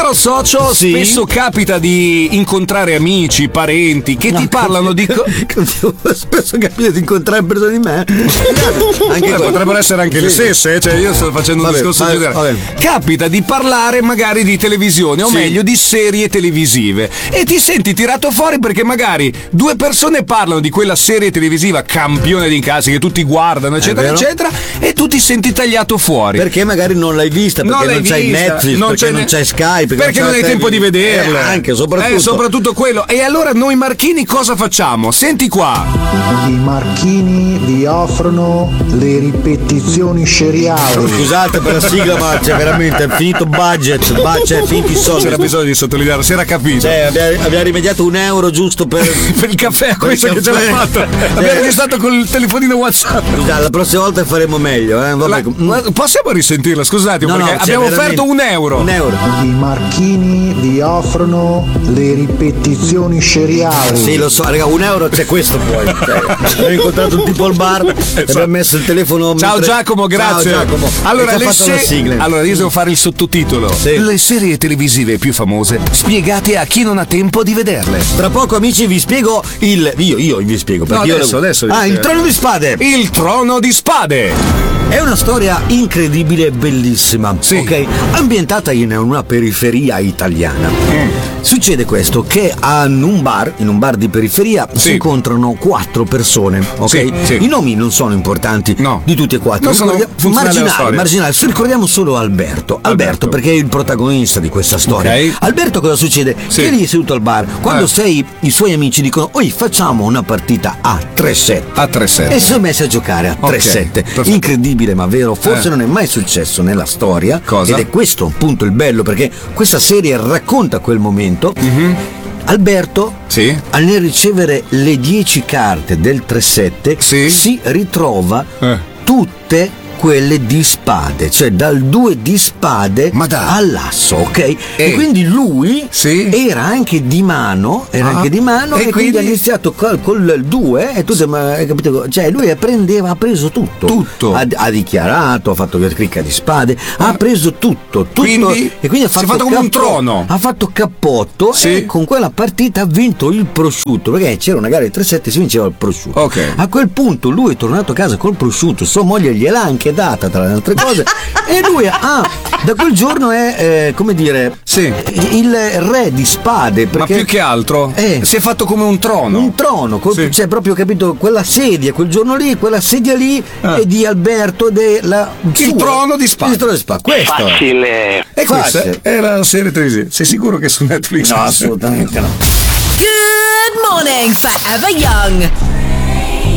Caro socio, Sì? spesso capita di incontrare amici, parenti che ti parlano di spesso capita di incontrare persone di me. Anche potrebbero essere anche le stesse, cioè io sto facendo un discorso generale. Capita di parlare magari di televisione, o meglio di serie televisive, e ti senti tirato fuori perché magari due persone parlano di quella serie televisiva campione di incassi che tutti guardano, eccetera, eccetera, e tu ti senti tagliato fuori. Perché magari non l'hai vista, perché non c'hai Netflix, perché non c'è Skype, perché non hai tempo di vederla. Anche, soprattutto quello. E allora noi marchini cosa facciamo? Senti qua. I marchini vi offrono le ripetizioni seriali. Scusate per la sigla, ma c'è veramente finito budget, c'è finito i soldi. C'era bisogno di sottolineare, si era capito. Abbiamo rimediato €1 giusto per il caffè a questo che ce l'ha fatto. Abbiamo registrato con il telefonino WhatsApp. La prossima volta faremo meglio, possiamo risentirla, scusate, perché abbiamo offerto €1. I marchini vi offrono le ripetizioni seriali. Sì, lo so, raga, €1 c'è questo poi. Abbiamo incontrato un tipo al bar, abbiamo messo il telefono. Ciao Giacomo, grazie. Ciao Giacomo. Allora io devo fare il sottotitolo. Le serie televisive più famose spiegate a chi non ha tempo di vederle. Tra poco, amici, vi spiego io vi spiego perché adesso il Trono di Spade. Il Trono di Spade è una storia incredibile e bellissima, ok? Ambientata in una periferia italiana. Succede questo, che in un bar di periferia si incontrano 4 persone, ok? I nomi non sono importanti di tutti e 4. Marginali. Ricordiamo solo Alberto, perché è il protagonista di questa storia. Alberto, cosa succede? Che lì è seduto al bar, quando i suoi amici dicono: "Oi, facciamo una partita a 3-7". E si sono messi a giocare a 3-7. Incredibile, ma vero, forse non è mai successo nella storia. Ed è questo appunto il bello, perché questa serie racconta quel momento. Alberto, nel ricevere le 10 carte del 3-7, si ritrova tutte quelle di spade, cioè dal 2 di spade all'asso, ok? E quindi lui era anche di mano, e quindi ha iniziato col 2 e tu hai capito? Cioè lui ha preso tutto. Ha dichiarato, ha fatto la cricca di spade, ha preso tutto. Quindi, e quindi ha fatto come un trono. Ha fatto cappotto e con quella partita ha vinto il prosciutto, perché c'era una gara di 3-7, si vinceva il prosciutto. A quel punto lui è tornato a casa col prosciutto, sua moglie gliel'ha anche data tra le altre cose e lui da quel giorno è come dire il re di spade, perché, ma più che altro si è fatto come un trono, cioè proprio, capito, quella sedia quel giorno lì, quella sedia lì è di Alberto il trono di spade. Questo facile. E questa è la serie televisiva. Sei sicuro che su Netflix? No, assolutamente no. Good morning, Forever Young.